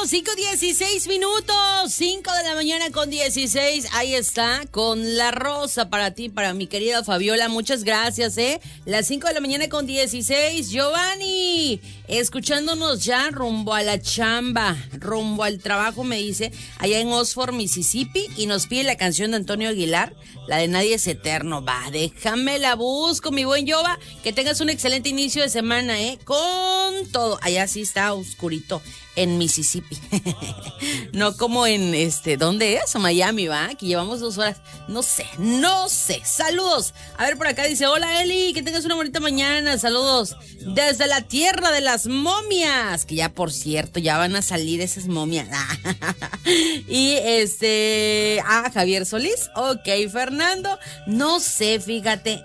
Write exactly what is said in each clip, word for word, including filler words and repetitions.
cinco dieciséis minutos, cinco de la mañana con dieciséis, ahí está, con la rosa para ti, para mi querida Fabiola, muchas gracias, eh, las cinco de la mañana con dieciséis, Giovanni, escuchándonos ya rumbo a la chamba, rumbo al trabajo, me dice, allá en Oxford, Mississippi, y nos pide la canción de Antonio Aguilar, la de Nadie es Eterno. Va, déjame la busco, mi buen Giova, que tengas un excelente inicio de semana, eh, con todo, allá sí está oscurito, en Mississippi. No como en, este, ¿dónde es? Miami, ¿va? Aquí llevamos dos horas. No sé, no sé. Saludos. A ver, por acá dice, hola Eli, que tengas una bonita mañana. Saludos desde la tierra de las momias. Que ya, por cierto, ya van a salir esas momias. Y este, ah, Javier Solís. Ok, Fernando. No sé, fíjate.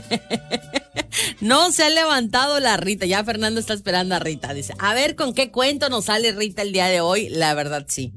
No se ha levantado la Rita. Ya Fernando está esperando a Rita. Dice, a ver con qué cuento nos sale Rita el día de hoy. La verdad, sí.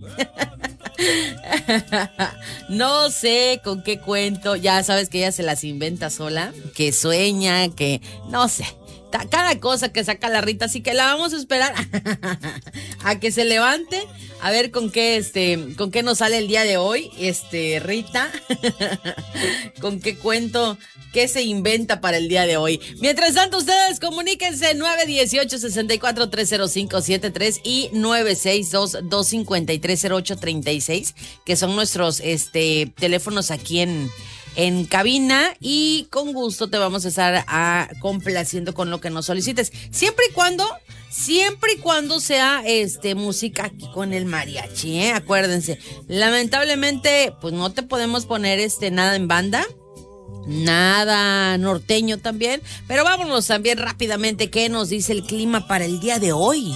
No sé con qué cuento. Ya sabes que ella se las inventa sola. Que sueña, que no sé. Cada cosa que saca la Rita, así que la vamos a esperar a que se levante, a ver con qué este, con qué nos sale el día de hoy, este, Rita, con qué cuento, qué se inventa para el día de hoy. Mientras tanto, ustedes comuníquense nueve uno ocho, seis cuatro, tres cero cinco siete tres y nueve seis dos, dos cinco tres, cero ocho tres seis, que son nuestros este teléfonos aquí en en cabina, y con gusto te vamos a estar a, complaciendo con lo que nos solicites, siempre y cuando siempre y cuando sea este música aquí con el mariachi, ¿eh? Acuérdense, lamentablemente pues no te podemos poner este nada en banda, nada norteño también, pero vámonos también rápidamente, ¿qué nos dice el clima para el día de hoy?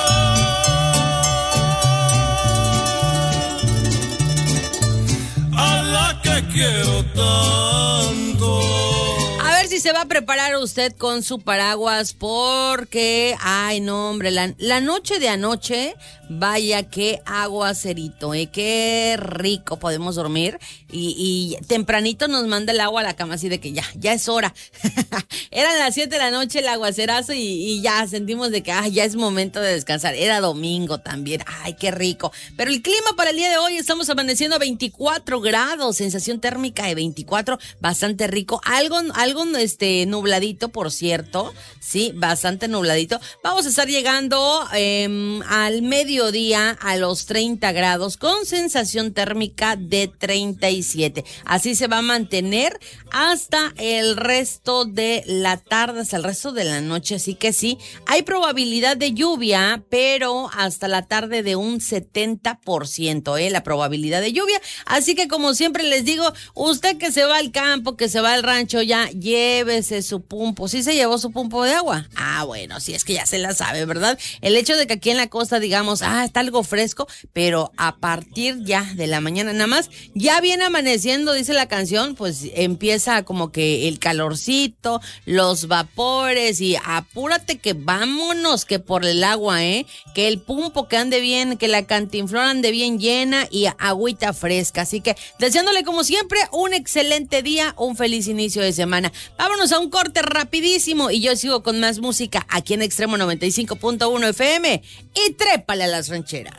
Que quiero tanto. A ver si se va a preparar usted con su paraguas, porque, ay no hombre, la, la noche de anoche, vaya qué aguacerito, eh, qué rico podemos dormir, y, y tempranito nos manda el agua a la cama, así de que ya, ya es hora. Eran las siete de la noche el aguacerazo y, y ya sentimos de que ah, ya es momento de descansar. Era domingo también, ay qué rico. Pero el clima para el día de hoy, estamos amaneciendo a veinticuatro grados, sensación térmica de veinticuatro, bastante rico, algo, algo este, nubladito, por cierto, sí, bastante nubladito. Vamos a estar llegando eh, al mediodía a los treinta grados con sensación térmica de treinta y siete. Así se va a mantener hasta el resto de la tarde, hasta el resto de la noche. Así que sí, hay probabilidad de lluvia, pero hasta la tarde de un setenta por ciento, ¿eh? La probabilidad de lluvia. Así que como siempre les digo, usted que se va al campo, que se va al rancho, ya llévese su pumpo. ¿Sí se llevó su pumpo de agua? Ah, bueno, sí, es que ya se la sabe, ¿verdad? El hecho de que aquí en la costa digamos, ah, está algo fresco, pero a partir ya de la mañana, nada más, ya viene amaneciendo, dice la canción, pues empieza como que el calorcito, los vapores, y apúrate que vámonos, que por el agua, ¿eh? Que el pumpo que ande bien, que la cantinflora ande bien llena y agüita fresca. Así que deseándole como siempre un excelente día, un feliz inicio de semana. Vámonos a un corte rapidísimo y yo sigo con más música aquí en Extremo noventa y cinco punto uno F M y trépale a las rancheras.